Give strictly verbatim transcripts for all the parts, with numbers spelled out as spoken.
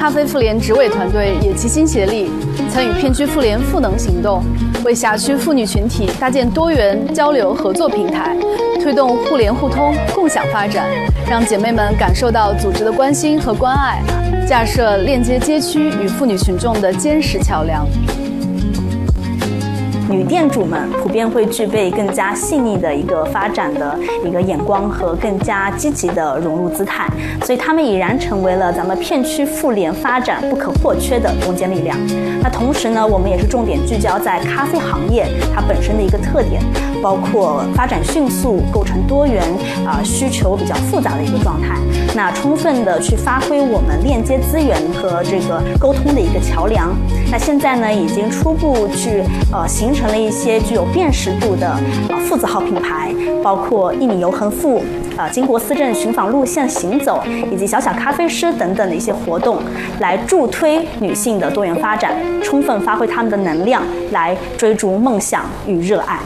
咖啡妇联执委团队也齐心协力，参与片区妇联赋能行动，为辖区妇女群体搭建多元交流合作平台，推动互联互通、共享发展，让姐妹们感受到组织的关心和关爱，架设链接街区与妇女群众的坚实桥梁。 女店主们普遍会具备更加细腻的一个发展的一个眼光和更加积极的融入姿态，所以她们已然成为了咱们片区妇联发展不可或缺的中坚力量。那同时呢，我们也是重点聚焦在咖啡行业它本身的一个特点，包括发展迅速、构成多元啊、呃、需求比较复杂的一个状态。那充分的去发挥我们链接资源和这个沟通的一个桥梁。那现在呢，已经初步去呃形成了一些具有辨识度的呃父子号品牌，包括一米油横幅、呃经国思政寻访路线行走，以及小小咖啡师等等的一些活动，来助推女性的多元发展，充分发挥她们的能量，来追逐梦想与热爱。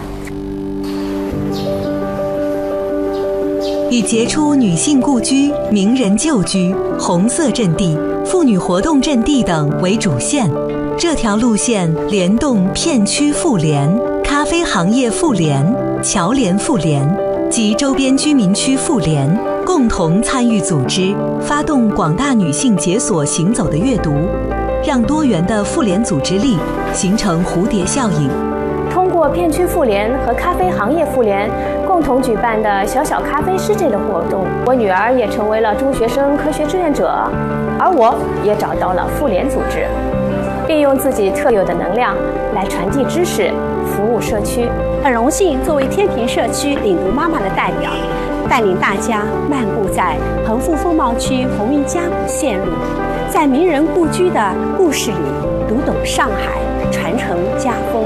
以杰出女性故居、名人旧居、红色阵地、妇女活动阵地等为主线，这条路线联动片区妇联、咖啡行业妇联、侨联妇联及周边居民区妇联，共同参与组织，发动广大女性解锁行走的阅读，让多元的妇联组织力形成蝴蝶效应。 通过片区妇联和咖啡行业妇联共同举办的小小咖啡师这类活动，我女儿也成为了中学生科学志愿者，而我也找到了妇联组织，利用自己特有的能量来传递知识，服务社区。 很荣幸作为天平社区领读妈妈的代表，带领大家漫步在恒富风貌区红运家谷线路，在名人故居的故事里读懂上海，传承家风。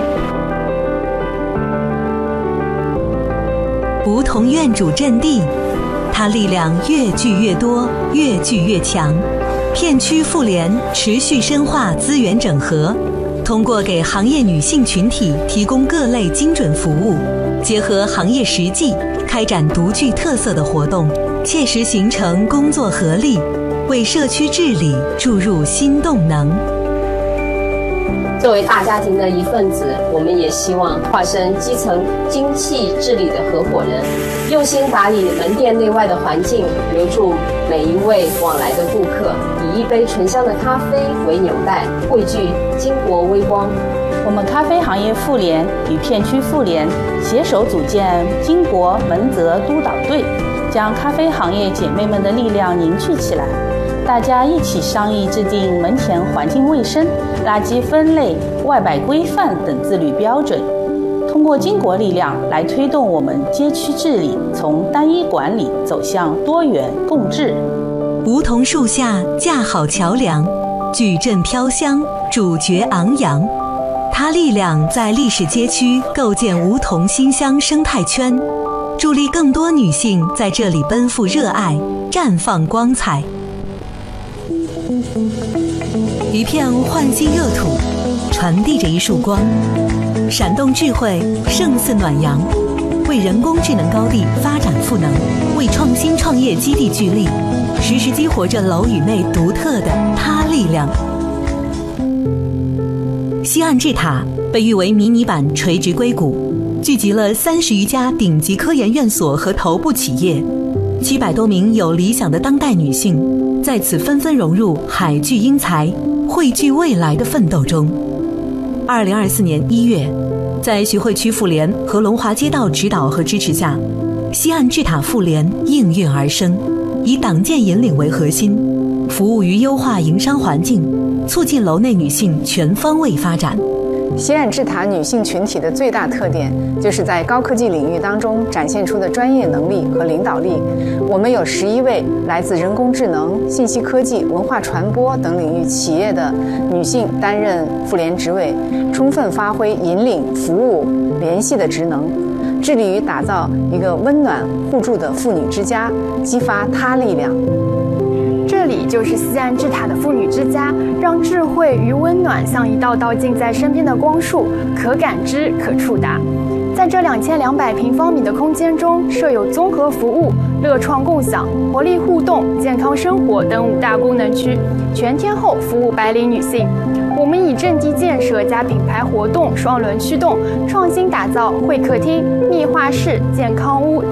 梧桐院主阵地，它力量越聚越多，越聚越强。片区妇联持续深化资源整合，通过给行业女性群体提供各类精准服务，结合行业实际，开展独具特色的活动，切实形成工作合力，为社区治理注入新动能。 作为大家庭的一份子，我们也希望化身基层精气治理的合伙人，用心打理门店内外的环境，留住每一位往来的顾客，以一杯醇香的咖啡为纽带，汇聚巾帼微光。 我们咖啡行业妇联与片区妇联携手组建巾帼门泽督导队，将咖啡行业姐妹们的力量凝聚起来，大家一起商议制定门前环境卫生、垃圾分类、外摆规范等自律标准，通过巾帼力量来推动我们街区治理从单一管理走向多元共治。 梧桐树下架好桥梁，矩阵飘香，主角昂扬。它力量在历史街区构建梧桐馨香生态圈，助力更多女性在这里奔赴热爱，绽放光彩。一片焕新热土，传递着一束光，闪动智慧，胜似暖阳，为人工智能高地发展赋能，为创新创业基地聚力，实时激活着楼宇内独特的它力量。西岸智塔被誉为迷你版垂直硅谷，聚集了三十余家顶级科研院所和头部企业，七百多名有理想的当代女性在此纷纷融入海聚英才、汇聚未来的奋斗中。二零二四年一月，在徐汇区妇联和龙华街道指导和支持下，西岸智塔妇联应运而生，以党建引领为核心，服务于优化营商环境，促进楼内女性全方位发展。 西岸智塔女性群体的最大特点，就是在高科技领域当中展现出的专业能力和领导力。我们有十一位来自人工智能、信息科技、文化传播等领域企业的女性担任妇联职委，充分发挥引领、服务、联系的职能，致力于打造一个温暖互助的妇女之家，激发她力量。 这里就是西岸智塔的妇女之家，让智慧与温暖像一道道近在身边的光束，可感知、可触达。 在这两千两百平方米的空间中，设有综合服务、乐创共享、活力互动、健康生活等五大功能区，全天候服务白领女性。我们以阵地建设加品牌活动双轮驱动，创新打造会客厅、密画室、健康屋、